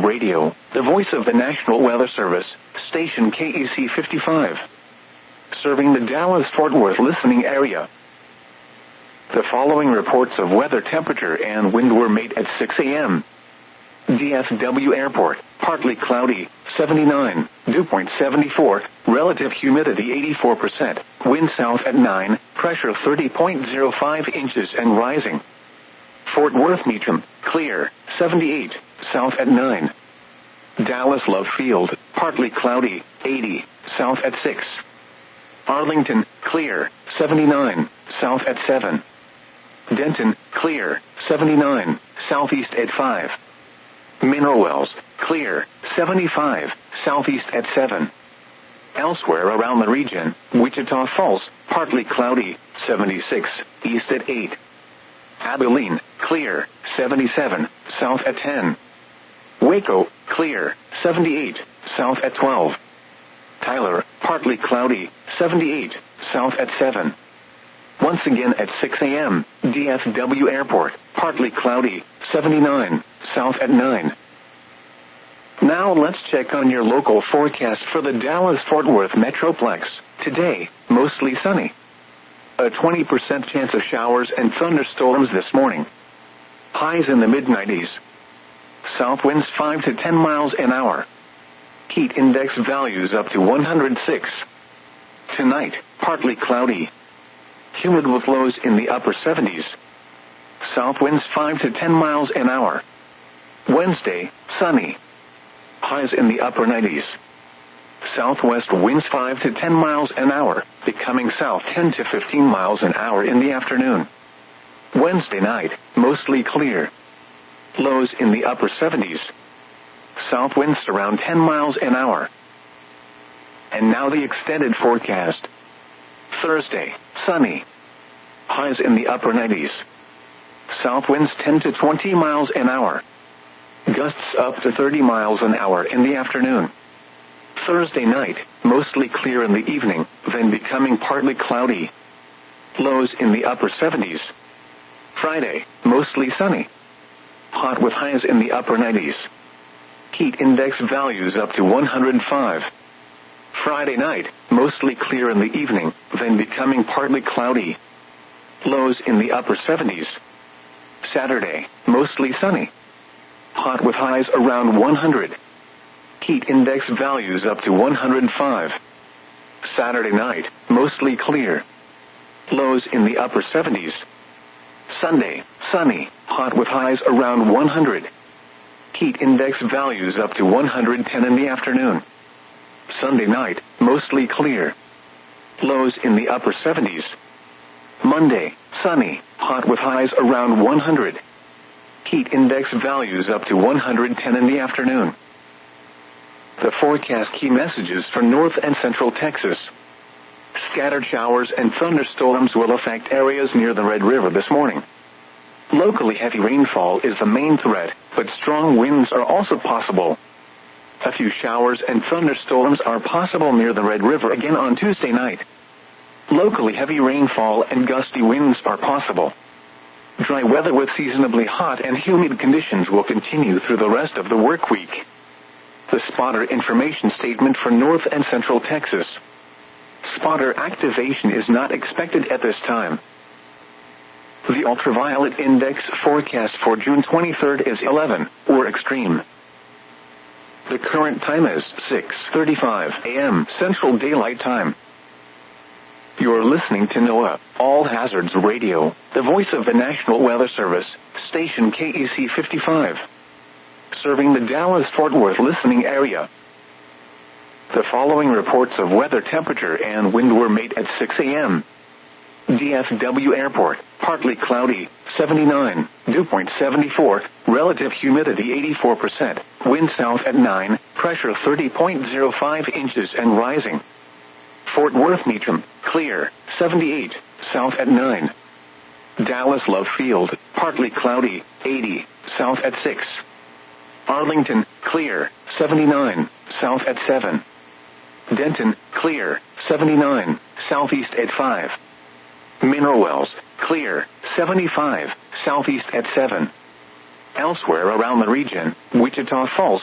Radio, the voice of the National Weather Service, station KEC 55. Serving the Dallas-Fort Worth listening area. The following reports of weather, temperature, and wind were made at 6 a.m. DFW Airport, partly cloudy, 79, dew point 74, relative humidity 84%, wind south at 9, pressure 30.05 inches and rising. Fort Worth Meacham, clear, 78, south at 9. Dallas Love Field, partly cloudy, 80, south at 6. Arlington, clear, 79, south at 7. Denton, clear, 79, southeast at 5. Mineral Wells, clear, 75, southeast at 7. Elsewhere around the region, Wichita Falls, partly cloudy, 76, east at 8. Abilene, clear, 77, south at 10. Waco, clear, 78, south at 12. Tyler, partly cloudy, 78, south at 7. Once again at 6 a.m., DFW Airport, partly cloudy, 79, south at 9. Now let's check on your local forecast for the Dallas-Fort Worth Metroplex. Today, mostly sunny. A 20% chance of showers and thunderstorms this morning. Highs in the mid-90s. South winds 5 to 10 miles an hour. Heat index values up to 106. Tonight, partly cloudy. Humid with lows in the upper 70s. South winds 5 to 10 miles an hour. Wednesday, sunny. Highs in the upper 90s. Southwest winds 5 to 10 miles an hour, becoming south 10 to 15 miles an hour in the afternoon. Wednesday night, mostly clear. Lows in the upper 70s. South winds around 10 miles an hour. And now the extended forecast. Thursday, sunny. Highs in the upper 90s. South winds 10 to 20 miles an hour. Gusts up to 30 miles an hour in the afternoon. Thursday night, mostly clear in the evening, then becoming partly cloudy. Lows in the upper 70s. Friday, mostly sunny. Hot with highs in the upper 90s. Heat index values up to 105. Friday night, mostly clear in the evening, then becoming partly cloudy. Lows in the upper 70s. Saturday, mostly sunny. Hot with highs around 100. Heat index values up to 105. Saturday night, mostly clear. Lows in the upper 70s. Sunday, sunny, hot with highs around 100. Heat index values up to 110 in the afternoon. Sunday night, mostly clear. Lows in the upper 70s. Monday, sunny, hot with highs around 100. Heat index values up to 110 in the afternoon. The forecast key messages for North and Central Texas. Scattered showers and thunderstorms will affect areas near the Red River this morning. Locally heavy rainfall is the main threat, but strong winds are also possible. A few showers and thunderstorms are possible near the Red River again on Tuesday night. Locally heavy rainfall and gusty winds are possible. Dry weather with seasonably hot and humid conditions will continue through the rest of the work week. The spotter information statement for North and Central Texas. Spotter activation is not expected at this time. The ultraviolet index forecast for June 23rd is 11, or extreme. The current time is 6:35 a.m. Central Daylight Time. You're listening to NOAA, All Hazards Radio, the voice of the National Weather Service, station KEC 55. Serving the Dallas-Fort Worth listening area. The following reports of weather, temperature, and wind were made at 6 a.m. DFW Airport, partly cloudy, 79, dew point 74, relative humidity 84%, wind south at 9, pressure 30.05 inches and rising. Fort Worth Meacham, clear, 78, south at 9. Dallas Love Field, partly cloudy, 80, south at 6. Arlington, clear, 79, south at 7. Denton, clear, 79, southeast at 5. Mineral Wells, clear, 75, southeast at 7. Elsewhere around the region, Wichita Falls,